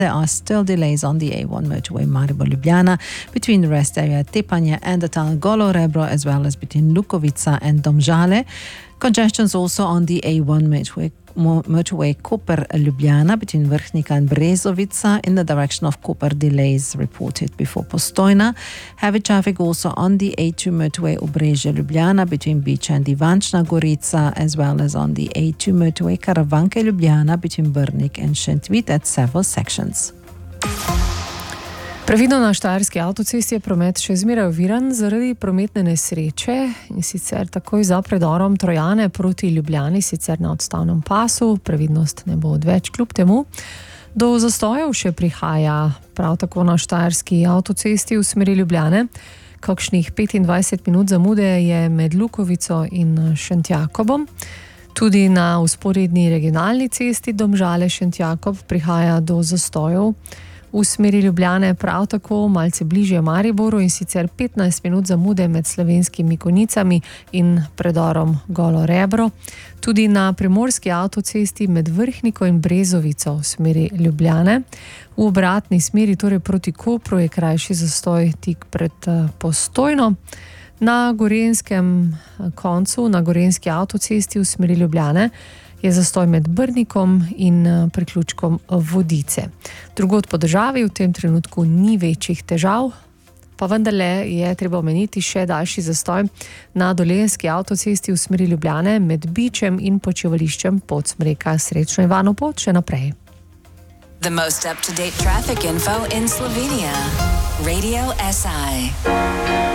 There are still delays on the A1 motorway Maribor-Ljubljana between the rest area Tepanje and the tunnel Golo Rebro, as well as between Lukovica and Domžale. Congestions also on the A1 motorway Koper-Ljubljana between Vrhnika and Brezovica in the direction of Koper. Delays reported before Postojna. Heavy traffic also on the A2 motorway Obrežje-Ljubljana between Biča and Ivančna Gorica, as well as on the A2 motorway Karavanke-Ljubljana between Brnik and Šentvid at several sections. Previdno na štajerski avtocesti je promet še zmeraj oviran zaradi prometne nesreče, in sicer takoj za predorom Trojane proti Ljubljani, sicer na odstavnem pasu. Previdnost ne bo odveč kljub temu. Do zastojev še prihaja prav tako na štajerski avtocesti v smeri Ljubljane. Kakšnih 25 minut zamude je med Lukovico in Šentjakobom. Tudi na vzporedni regionalni cesti Domžale-Šentjakob prihaja do zastojev. V smeri Ljubljane prav tako malce bližje Mariboru, in sicer 15 minut zamude med Slovenskimi Konjicami in predorom Golo Rebro. Tudi na primorski avtocesti med Vrhniko in Brezovico v smeri Ljubljane. V obratni smeri, torej proti Kopru, je krajši zastoj tik pred Postojno. Na gorenjskem koncu, na gorenjski avtocesti v smeri Ljubljane, je zastoj med Brnikom in priključkom Vodice. Drugod po državi v tem trenutku ni večjih težav, pa vendarle je treba omeniti še daljši zastoj na dolenjski avtocesti v smeri Ljubljane med Bičem in počivališčem Podsmreka. Srečno in varno pot še naprej. The most up-to-date traffic info in Slovenia. Radio SI.